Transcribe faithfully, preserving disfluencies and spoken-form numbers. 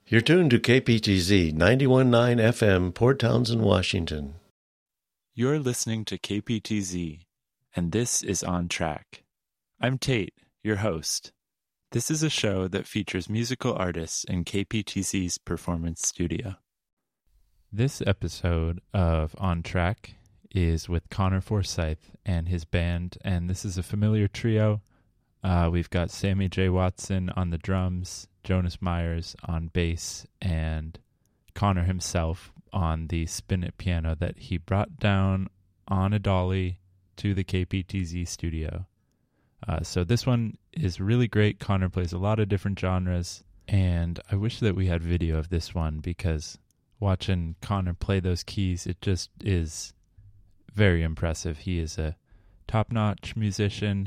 You're tuned to K P T Z ninety-one point nine F M, Port Townsend, Washington. You're listening to K P T Z, and this is On Track. I'm Tate, your host. This is a show that features musical artists in K P T Z's performance studio. This episode of On Track is with Connor Forsyth and his band, and this is a familiar trio. Uh, we've got Sammy J. Watson on the drums, Jonas Myers on bass, and Connor himself on the spin-it piano that he brought down on a dolly to the K P T Z studio. Uh, so this one is really great. Connor plays a lot of different genres, and I wish that we had video of this one because watching Connor play those keys, it just is very impressive. He is a top-notch musician,